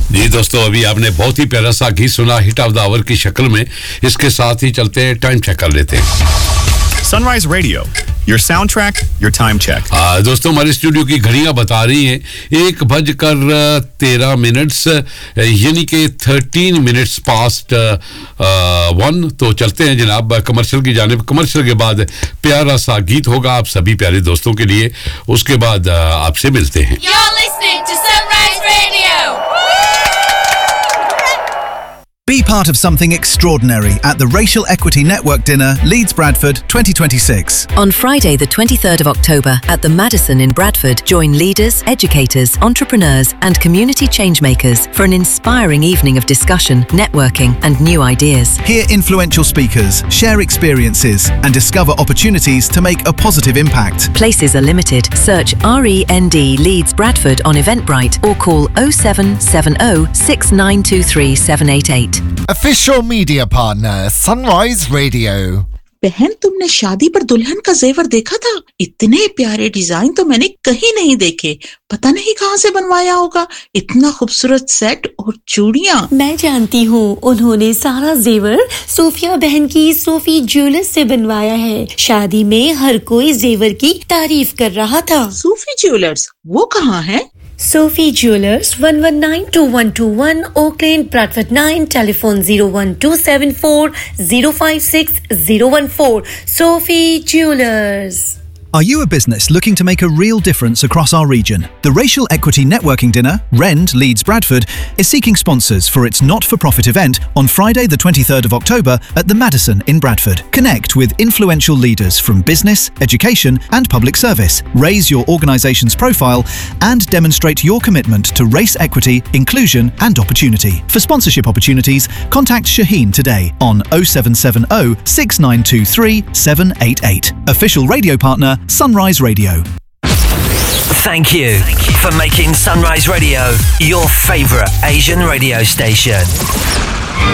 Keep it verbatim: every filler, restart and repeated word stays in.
जी दोस्तों, अभी आपने बहुत ही प्यारा सा गीत सुना हिट ऑफ द आवर की शक्ल में. इसके साथ ही चलते हैं, टाइम चेक कर लेते हैं. Sunrise Radio, your soundtrack, your time check. आ, दोस्तों, हमारे स्टूडियो की घड़ियां बता रही हैं एक बजकर तेरह मिनट्स, यानी कि थर्टीन मिनट्स पास्ट वन. तो चलते हैं जनाब कमर्शियल की जानिब. कमर्शियल के बाद प्यारा सा गीत होगा आप सभी प्यारे दोस्तों के लिए. उसके बाद आपसे मिलते हैं. You're listening to Sunrise Radio. Be part of something extraordinary at the Racial Equity Network Dinner, Leeds Bradford twenty twenty-six. On Friday, the twenty-third of October, at the Madison in Bradford, join leaders, educators, entrepreneurs, and community changemakers for an inspiring evening of discussion, networking, and new ideas. Hear influential speakers, share experiences, and discover opportunities to make a positive impact. Places are limited. Search R E N D Leeds Bradford on Eventbrite or call oh seven seven oh, six nine two three, seven eight eight. Official media partner, Sunrise Radio. बहन, तुमने शादी पर दुल्हन का जेवर देखा था? इतने प्यारे डिजाइन तो मैंने कहीं नहीं देखे. पता नहीं कहाँ से बनवाया होगा. इतना खूबसूरत सेट और चूड़ियाँ. मैं जानती हूँ, उन्होंने सारा जेवर सोफिया बहन की सोफी ज्वेलर्स से बनवाया है. शादी में हर कोई जेवर की तारीफ कर रहा था. सोफी ज्वेलर्स, वो कहाँ है? Sophie Jewelers, one one nine two one two one, Oak Lane, Bradford nine, telephone zero one two seven four zero five six zero one four. Sophie Jewelers. Are you a business looking to make a real difference across our region? The Racial Equity Networking Dinner, Rend, Leeds Bradford, is seeking sponsors for its not-for-profit event on Friday the twenty-third of October at the Madison in Bradford. Connect with influential leaders from business, education and public service. Raise your organisation's profile and demonstrate your commitment to race equity, inclusion and opportunity. For sponsorship opportunities, contact Shaheen today on oh seven seven oh, six nine two three, seven eight eight. Official radio partner, Sunrise Radio. Thank you for making Sunrise Radio your favourite Asian radio station.